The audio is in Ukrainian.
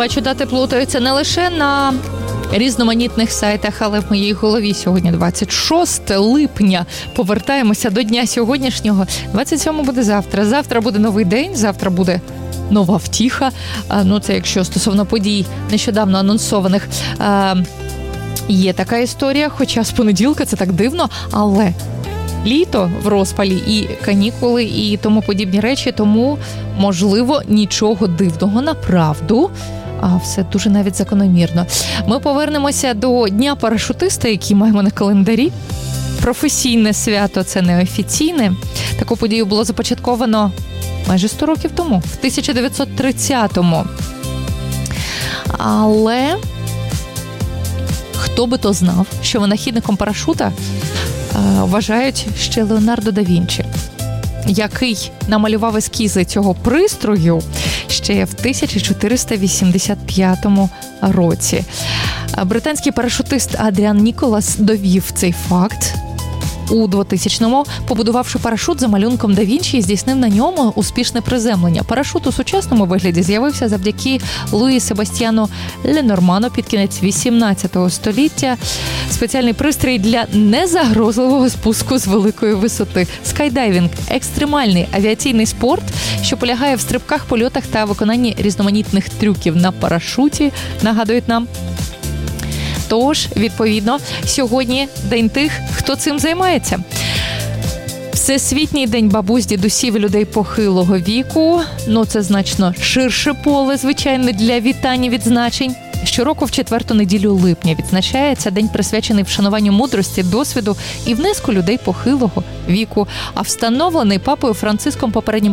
Бачу, дати плутаються не лише на різноманітних сайтах, але в моїй голові сьогодні 26 липня. Повертаємося до дня сьогоднішнього. 27 буде завтра. Завтра буде новий день, завтра буде нова втіха. Ну, це якщо стосовно подій нещодавно анонсованих. Є така історія, хоча з понеділка це так дивно, але літо в розпалі і канікули, і тому подібні речі, тому, можливо, нічого дивного, направду, а все дуже навіть закономірно. Ми повернемося до Дня парашутиста, який маємо на календарі. Професійне свято – це неофіційне. Таку подію було започатковано майже 100 років тому, в 1930-му. Але хто би то знав, що винахідником парашута вважають ще Леонардо да Вінчі, який намалював ескізи цього пристрою ще в 1485 році. Британський парашутист Адріан Ніколас довів цей факт у 2000-му, побудувавши парашут за малюнком да Вінчі і здійснив на ньому успішне приземлення. Парашут у сучасному вигляді з'явився завдяки Луї Себастьяну Ленорману під кінець 18 століття. Спеціальний пристрій для незагрозливого спуску з великої висоти. Скайдайвінг – екстремальний авіаційний спорт, що полягає в стрибках, польотах та виконанні різноманітних трюків на парашуті, нагадують нам. Тож, відповідно, сьогодні день тих, хто цим займається. Всесвітній день бабусь, дідусів і людей похилого віку. Ну, це значно ширше поле, звичайно, для вітань і відзначень. Щороку в 4-ту неділю липня відзначається день, присвячений вшануванню мудрості, досвіду і внеску людей похилого віку. А встановлений папою Франциском попереднім